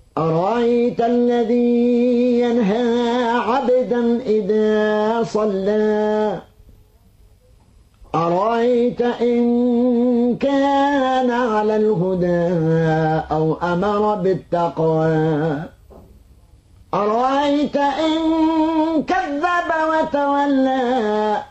أرأيت الذي ينهى عبدا إذا صلى أرأيت إن كان على الهدى أو أمر بالتقوى أرأيت إن كذب وتولى